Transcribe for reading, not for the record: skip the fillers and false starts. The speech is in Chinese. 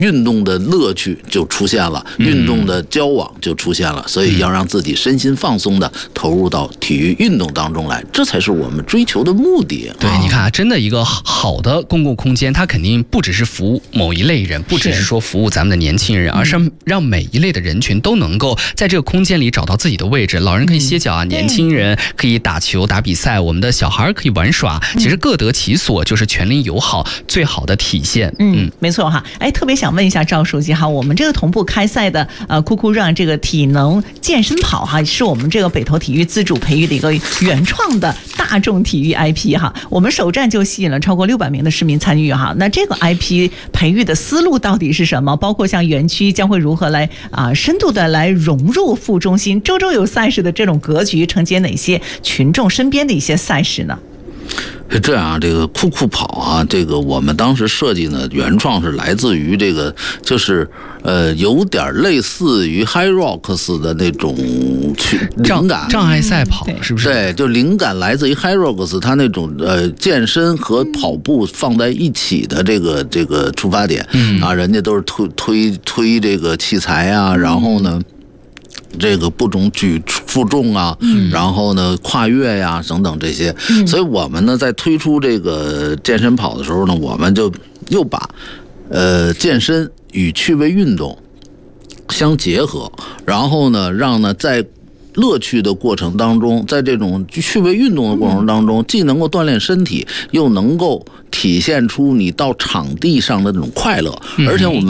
运动的乐趣就出现了，运动的交往就出现了，所以要让自己身心放松的投入到体育运动当中来，这才是我们追求的目的。 对，你看啊，真的一个好的公共空间，它肯定不只是服务某一类人，不只是说服务咱们的年轻人，而是让每一类的人群都能够在这个空间里找到自己的位置。老人可以歇脚啊，年轻人可以打球打比赛，我们的小孩可以玩耍，其实各得其所，就是全龄友好最好的体现。 没错哈。特别想问一下赵书记哈，我们这个同步开赛的酷酷让这个体能健身跑哈，是我们这个北投体育自主培育的一个原创的大众体育 IP 哈。我们首站就吸引了超过600名的市民参与哈。那这个 IP 培育的思路到底是什么？包括像园区将会如何来深度的来融入副中心，周周有赛事的这种格局，承接哪些群众身边的一些赛事呢？ 是这样，这个酷酷跑啊，这个我们当时设计呢，原创是来自于这个，就是有点类似于 High Rocks 的那种灵感， 障碍赛跑是不是？ 对，就灵感来自于 High Rocks 它那种健身和跑步放在一起的这个出发点人家都是推这个器材啊，然后呢。这个不种举负重啊，然后呢跨越呀等等这些，所以我们呢在推出这个健身跑的时候呢，我们就又把健身与趣味运动相结合，然后呢让呢在乐趣的过程当中，在这种趣味运动的过程当中，既能够锻炼身体，又能够体现出你到场地上的那种快乐，而且我们